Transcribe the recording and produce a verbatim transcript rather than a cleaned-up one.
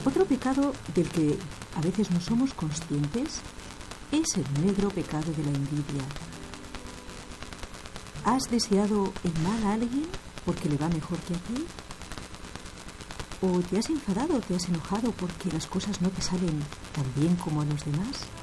Otro pecado del que a veces no somos conscientes es el negro pecado de la envidia. ¿Has deseado el mal a alguien porque le va mejor que a ti? ¿O te has enfadado o te has enojado porque las cosas no te salen tan bien como a los demás?